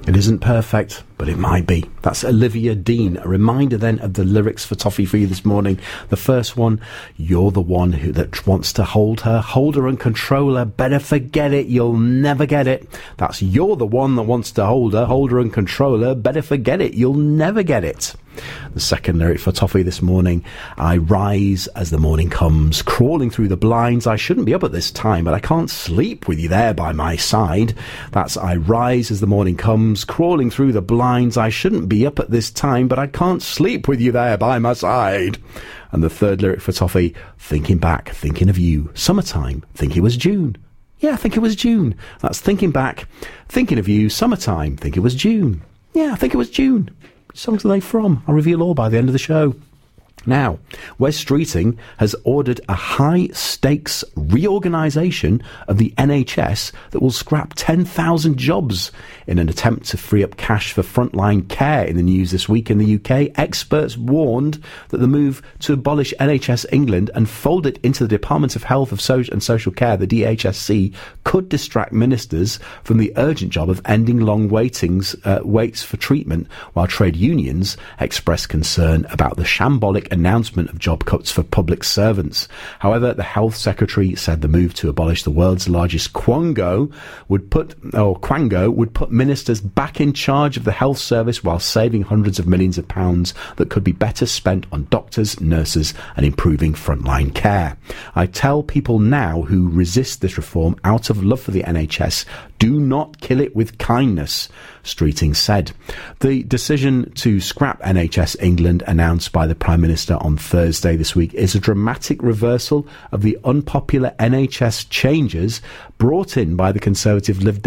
It isn't perfect, but it might be. That's Olivia Dean. A reminder then of the lyrics for Toffee for you this morning. The first one, you're the one that wants to hold her and control her. Better forget it, you'll never get it. That's you're the one that wants to hold her and control her. Better forget it, you'll never get it. The second lyric for Toffee this morning, I rise as the morning comes, crawling through the blinds. I shouldn't be up at this time, but I can't sleep with you there by my side. That's I rise as the morning comes, crawling through the blinds. I shouldn't be up at this time, but I can't sleep with you there by my side. And the third lyric for Toffee, thinking back, thinking of you, summertime, think it was June. Yeah, I think it was June. That's thinking back, thinking of you, summertime, think it was June. Yeah, I think it was June. Which songs are they from? I'll reveal all by the end of the show. Now, Wes Streeting has ordered a high-stakes reorganisation of the NHS that will scrap 10,000 jobs in an attempt to free up cash for frontline care. In the news this week in the UK, experts warned that the move to abolish NHS England and fold it into the Department of Health and Social Care, the DHSC, could distract ministers from the urgent job of ending long waits for treatment, while trade unions express concern about the shambolic announcement of job cuts for public servants. However, the Health Secretary said the move to abolish the world's largest quango would put ministers back in charge of the health service while saving hundreds of millions of pounds that could be better spent on doctors, nurses and improving frontline care. I tell people now who resist this reform out of love for the NHS, do not kill it with kindness, Streeting said. The decision to scrap NHS England announced by the Prime Minister on Thursday this week is a dramatic reversal of the unpopular NHS changes brought in by the Conservative Lib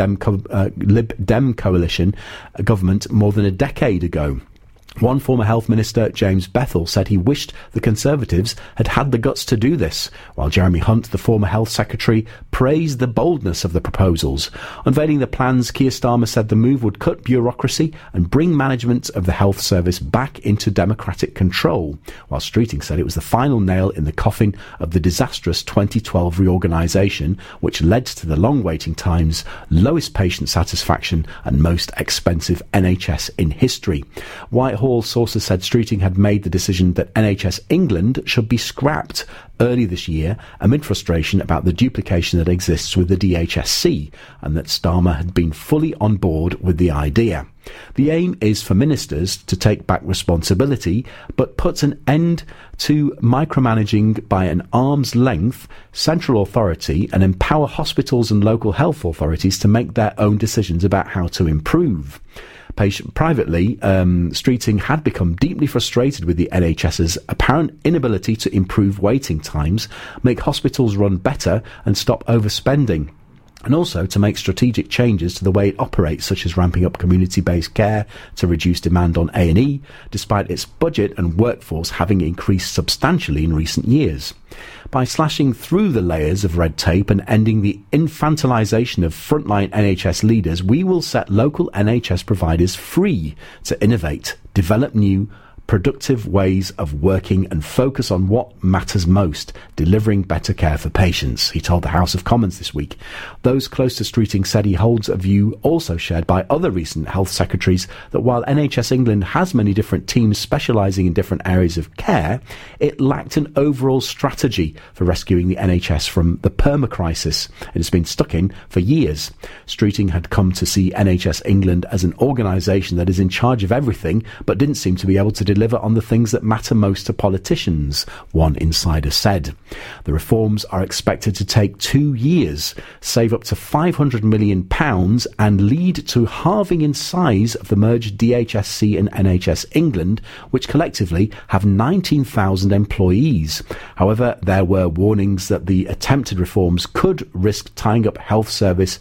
Dem coalition government more than a decade ago. One former Health Minister, James Bethell, said he wished the Conservatives had had the guts to do this, while Jeremy Hunt, the former Health Secretary, praised the boldness of the proposals. Unveiling the plans, Keir Starmer said the move would cut bureaucracy and bring management of the health service back into democratic control, while Streeting said it was the final nail in the coffin of the disastrous 2012 reorganisation, which led to the long waiting times, lowest patient satisfaction and most expensive NHS in history. Whitehall sources said Streeting had made the decision that NHS England should be scrapped early this year amid frustration about the duplication that exists with the DHSC, and that Starmer had been fully on board with the idea. The aim is for ministers to take back responsibility, but puts an end to micromanaging by an arm's length central authority and empower hospitals and local health authorities to make their own decisions about how to improve. Privately, Streeting had become deeply frustrated with the NHS's apparent inability to improve waiting times, make hospitals run better and stop overspending, and also to make strategic changes to the way it operates, such as ramping up community-based care to reduce demand on A&E, despite its budget and workforce having increased substantially in recent years. By slashing through the layers of red tape and ending the infantilisation of frontline NHS leaders, we will set local NHS providers free to innovate, develop new, productive ways of working and focus on what matters most, delivering better care for patients, he told the House of Commons this week. Those close to Streeting said he holds a view also shared by other recent health secretaries that while NHS England has many different teams specialising in different areas of care, it lacked an overall strategy for rescuing the NHS from the perma-crisis it has been stuck in for years. Streeting had come to see NHS England as an organisation that is in charge of everything but didn't seem to be able to deliver on the things that matter most to politicians, one insider said. The reforms are expected to take 2 years, save up to £500 million and lead to halving in size of the merged DHSC and NHS England, which collectively have 19,000 employees. However, there were warnings that the attempted reforms could risk tying up the health service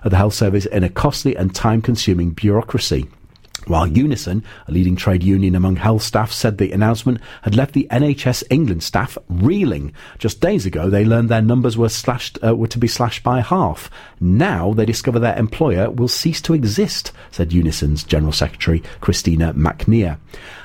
in a costly and time-consuming bureaucracy. While Unison, a leading trade union among health staff, said the announcement had left the NHS England staff reeling. Just days ago, they learned their numbers were to be slashed by half. Now they discover their employer will cease to exist, said Unison's General Secretary Christina McNear.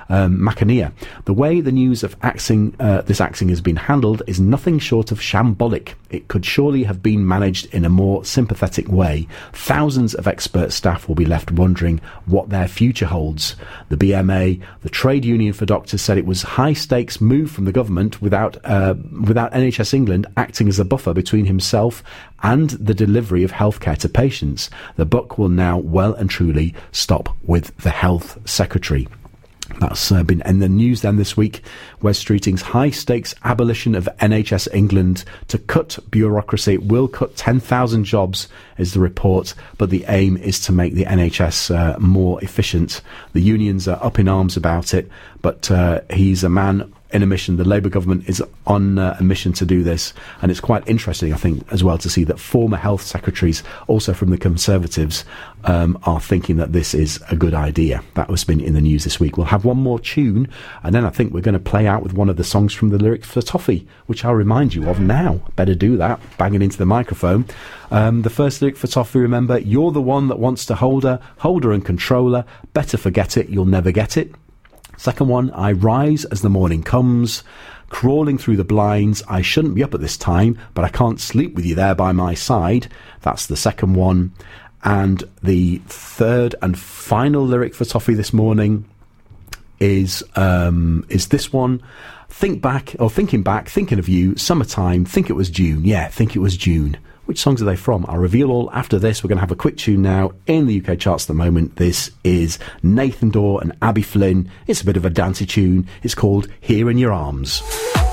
Macania. The way the news of this axing has been handled is nothing short of shambolic. It could surely have been managed in a more sympathetic way. Thousands of expert staff will be left wondering what their future holds. The BMA, the trade union for doctors, said it was high-stakes move from the government without NHS England acting as a buffer between himself and the delivery of healthcare to patients. The buck will now well and truly stop with the Health Secretary. That's been in the news then this week. Wes Streeting's high-stakes abolition of NHS England to cut bureaucracy. It will cut 10,000 jobs, is the report, but the aim is to make the NHS more efficient. The unions are up in arms about it, but he's a man in a mission. The Labour government is on a mission to do this, and it's quite interesting, I think, as well, to see that former health secretaries, also from the Conservatives, are thinking that this is a good idea. That has been in the news this week. We'll have one more tune, and then I think we're going to play out with one of the songs from the Lyrics for Toffee, which I'll remind you of now. Better do that, banging into the microphone. The first lyric for Toffee, remember, you're the one that wants to hold her and control her. Better forget it, you'll never get it. Second one, I rise as the morning comes, crawling through the blinds. I shouldn't be up at this time, but I can't sleep with you there by my side. That's the second one. And the third and final lyric for Toffee this morning is this one. Thinking back, thinking of you, summertime, think it was June. Yeah, think it was June. Which songs are they from? I'll reveal all after this. We're going to have a quick tune now in the UK charts at the moment. This is Nathan Dawe and Abby Flynn. It's a bit of a dancey tune. It's called Here in Your Arms.